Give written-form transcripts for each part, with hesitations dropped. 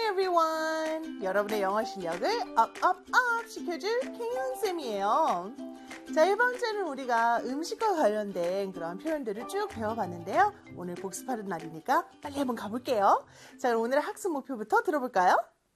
everyone. 여러분의 영어 실력을 up 시켜줄 케이은쌤이에요. 자, 이번 주에는 우리가 음식과 관련된 그런 표현들을 쭉 배워봤는데요. 오늘 복습하는 날이니까 빨리 한번 가볼게요. 자, 그럼 오늘의 학습 목표부터 들어볼까요?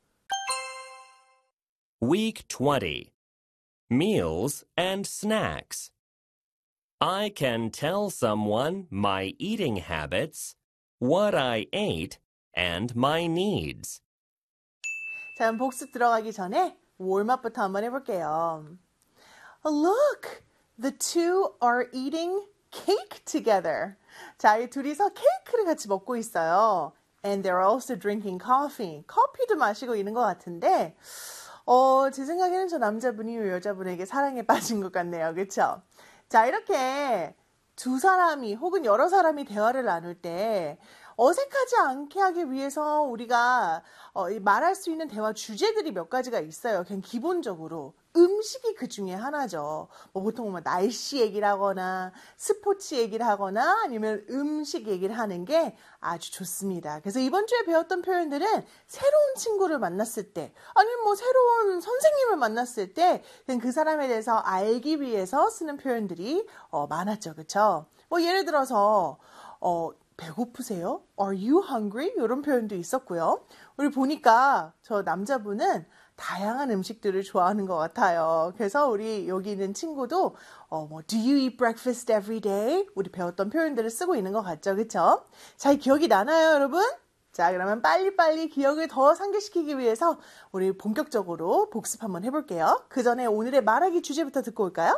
Week 20. Meals and snacks. I can tell someone my eating habits, what I ate, and my needs. 자, 그럼 복습 들어가기 전에 warm-up부터 한번 해볼게요. Look! The two are eating cake together. 자, 이 둘이서 케이크를 같이 먹고 있어요. And they're also drinking coffee. 커피도 마시고 있는 것 같은데 제 생각에는 저 남자분이 이 여자분에게 사랑에 빠진 것 같네요. 그렇죠? 자, 이렇게 두 사람이 혹은 여러 사람이 대화를 나눌 때 어색하지 않게 하기 위해서 우리가 말할 수 있는 대화 주제들이 몇 가지가 있어요. 그냥 기본적으로 음식이 그 중에 하나죠. 보통 날씨 얘기를 하거나 스포츠 얘기를 하거나 아니면 음식 얘기를 하는 게 아주 좋습니다. 그래서 이번 주에 배웠던 표현들은 새로운 친구를 만났을 때 아니면 새로운 선생님을 만났을 때 그 사람에 대해서 알기 위해서 쓰는 표현들이 많았죠. 그렇죠? 예를 들어서 배고프세요? Are you hungry? 이런 표현도 있었고요. 우리 보니까 저 남자분은 다양한 음식들을 좋아하는 것 같아요. 그래서 우리 여기 있는 친구도 Do you eat breakfast every day? 우리 배웠던 표현들을 쓰고 있는 것 같죠. 그렇죠? 잘 기억이 나나요, 여러분? 자, 그러면 빨리빨리 기억을 더 상기시키기 위해서 우리 본격적으로 복습 한번 해볼게요. 그 전에 오늘의 말하기 주제부터 듣고 올까요?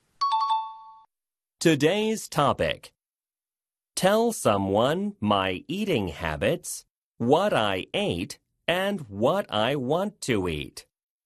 Today's topic. Tell someone my eating habits, what I ate, and what I want to eat.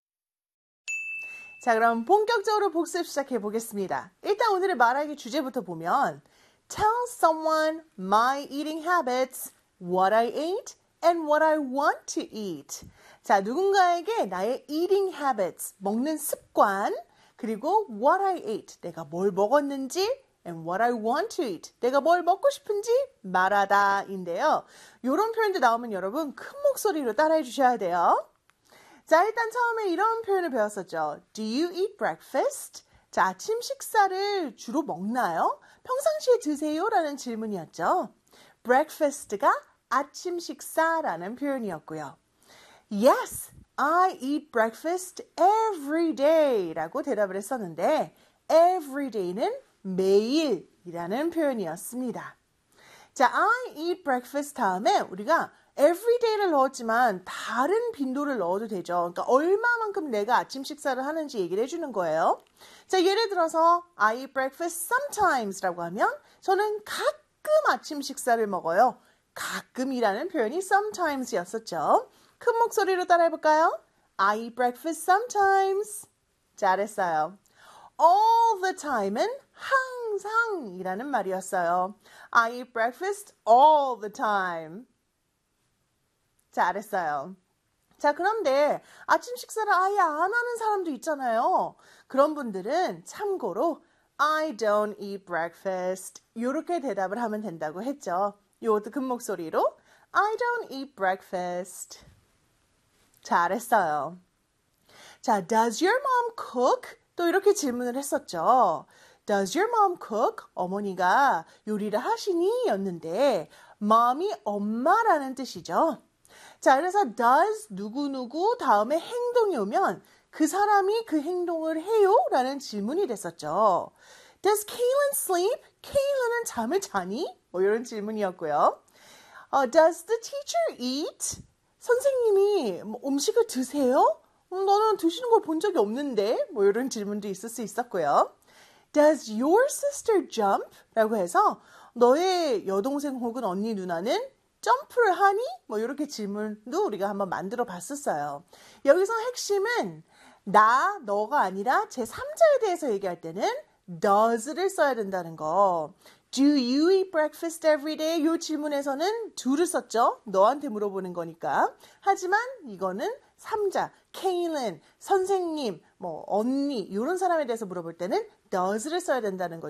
자, 그럼 본격적으로 복습 시작해 보겠습니다. 일단 오늘의 말하기 주제부터 보면 Tell someone my eating habits, what I ate, and what I want to eat. 자, 누군가에게 나의 eating habits, 먹는 습관, 그리고 what I ate, 내가 뭘 먹었는지, and what I want to eat, 내가 뭘 먹고 싶은지 말하다인데요. 이런 표현도 나오면 여러분 큰 목소리로 따라해 주셔야 돼요. 자, 일단 처음에 이런 표현을 배웠었죠. Do you eat breakfast? 자, 아침 식사를 주로 먹나요? 평상시에 드세요? 라는 질문이었죠. breakfast가 아침 식사라는 표현이었고요. Yes, I eat breakfast every day 라고 대답을 했었는데 every day는 매일이라는 표현이었습니다. 자, I eat breakfast 다음에 우리가 every day를 넣었지만 다른 빈도를 넣어도 되죠. 그러니까 얼마만큼 내가 아침 식사를 하는지 얘기를 해주는 거예요. 자, 예를 들어서 I eat breakfast sometimes라고 하면 저는 가끔 아침 식사를 먹어요. 가끔이라는 표현이 sometimes였었죠. 큰 목소리로 따라해볼까요? I eat breakfast sometimes. 잘했어요. All the time은 항상이라는 말이었어요. I eat breakfast all the time. 잘했어요. 자, 그런데 아침 식사를 아예 안 하는 사람도 있잖아요. 그런 분들은 참고로 I don't eat breakfast 이렇게 대답을 하면 된다고 했죠. 이것도 큰 목소리로 I don't eat breakfast. 잘했어요. 자, does your mom cook? 또 이렇게 질문을 했었죠. Does your mom cook? 어머니가 요리를 하시니? 였는데 mom이 엄마라는 뜻이죠. 자, 그래서 does 누구누구 다음에 행동이 오면 그 사람이 그 행동을 해요? 라는 질문이 됐었죠. Does Kaylin sleep? Kaylin은 잠을 자니? 이런 질문이었고요. Does the teacher eat? 선생님이 음식을 드세요? 너는 드시는 걸 본 적이 없는데? 이런 질문도 있을 수 있었고요. Does your sister jump? 라고 해서 너의 여동생 혹은 언니 누나는 점프를 하니? 이렇게 질문도 우리가 한번 만들어 봤었어요. 여기서 핵심은 너가 아니라 제3자에 대해서 얘기할 때는 does를 써야 된다는 거. Do you eat breakfast every day? 이 질문에서는 do를 썼죠. 너한테 물어보는 거니까. 하지만 이거는 3자, 케일린, 선생님, 언니 이런 사람에 대해서 물어볼 때는 does를 써야 된다는 거